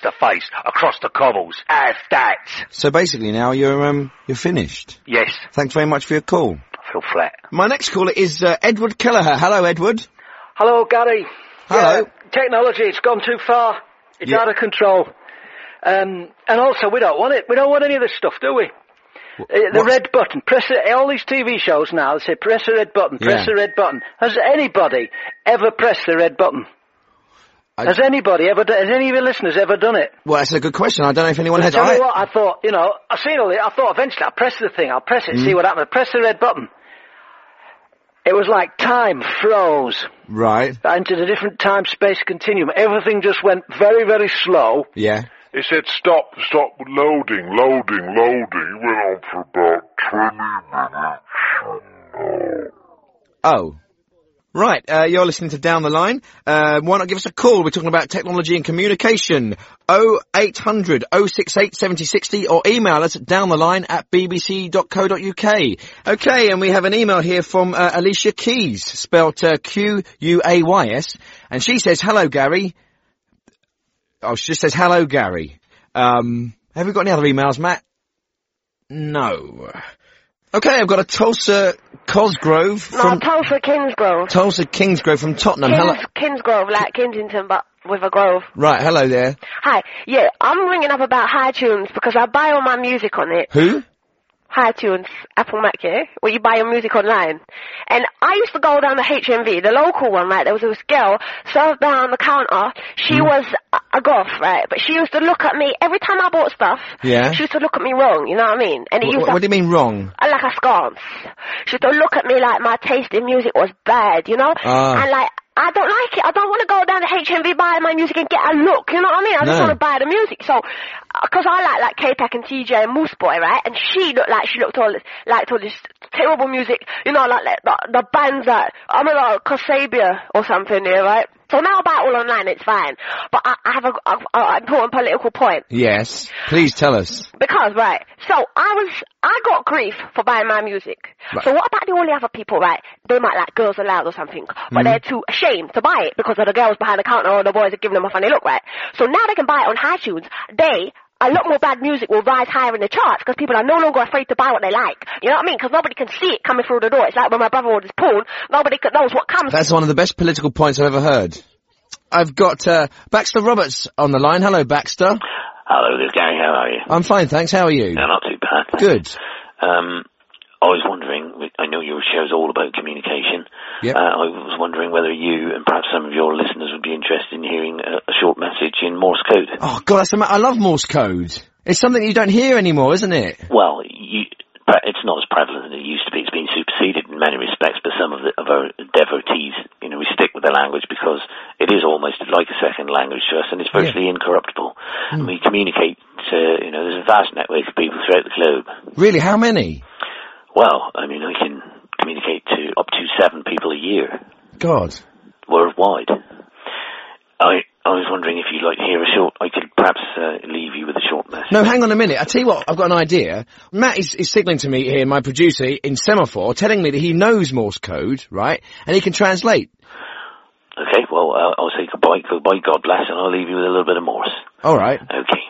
to face across the cobbles. As that. So basically now you're finished. Yes. Thanks very much for your call. I feel flat. My next caller is Edward Kelleher. Hello, Edward. Hello, Gary. Hello. Yeah, technology, it's gone too far. It's out of control. And also, we don't want it. We don't want any of this stuff, do we? The red button. Press it. All these TV shows now, they say, press the red button, press the red button. Has anybody ever pressed the red button? Has anybody ever has any of your listeners ever done it? Well, that's a good question. I don't know if anyone has. Tell you what, I thought, I've seen all this. I thought eventually I'll press the thing, I'll press it, see what happens. Press the red button. It was like time froze. Right. I entered a different time-space continuum. Everything just went very, very slow. Yeah. It said stop, loading. It went on for about 20 minutes. Oh. Right, you're listening to Down the Line. Why not give us a call? We're talking about technology and communication. 0800 068 7060 or email us at downtheline@bbc.co.uk. Okay, and we have an email here from Alicia Keys, spelt Quays, and she says, hello, Gary. Oh, she just says, hello, Gary. Have we got any other emails, Matt? No. Okay, I've got a Tulsa Cosgrove from... No, Tulsa Kingsgrove. Tulsa Kingsgrove from Tottenham. Kingsgrove, like Kensington, but with a grove. Right, hello there. Hi, yeah, I'm ringing up about iTunes because I buy all my music on it. Who? iTunes, Apple Mac, yeah? Where you buy your music online. And I used to go down to HMV, the local one, right? There was this girl served down the counter. She was a goth, right? But she used to look at me every time I bought stuff. Yeah. She used to look at me wrong, you know what I mean? And what do you mean wrong? Like a sconce. She used to look at me like my taste in music was bad, you know? And like, I don't like it. I don't want to go down to HMV, buy my music and get a look, you know what I mean? I just want to buy the music. So, because I like K-Pac and TJ and Moose Boy, right? And she looked all this terrible music, you know, like the bands that, I mean, like Kasabian or something there, right? So now I buy it all online, it's fine. But I have an important political point. Yes. Please tell us. Because, right, so I got grief for buying my music. Right. So what about all the other people, right? They might like Girls Aloud or something, but they're too ashamed to buy it because of the girls behind the counter or the boys are giving them a funny look, right? So now they can buy it on iTunes. A lot more bad music will rise higher in the charts because people are no longer afraid to buy what they like. You know what I mean? Because nobody can see it coming through the door. It's like when my brother orders porn, nobody knows what comes. That's one of the best political points I've ever heard. I've got Baxter Roberts on the line. Hello, Baxter. Hello there, Gary. How are you? I'm fine, thanks. How are you? No, not too bad. Good. I was wondering, I know your show's all about communication. Yep. I was wondering whether you and perhaps some of your listeners would be interested in hearing a short message in Morse code. Oh, God, I love Morse code. It's something you don't hear anymore, isn't it? Well, it's not as prevalent as it used to be. It's been superseded in many respects, but some of our devotees, we stick with the language because it is almost like a second language to us, and it's virtually incorruptible. And we communicate there's a vast network of people throughout the globe. Really? How many? Well, I can communicate to up to 7 people a year. God. Worldwide. I was wondering if you'd like to hear I could perhaps leave you with a short message. No, hang on a minute. I tell you what, I've got an idea. Matt is signaling to me here, my producer, in semaphore, telling me that he knows Morse code, right? And he can translate. Okay, well, I'll say goodbye, God bless, and I'll leave you with a little bit of Morse. All right. Okay.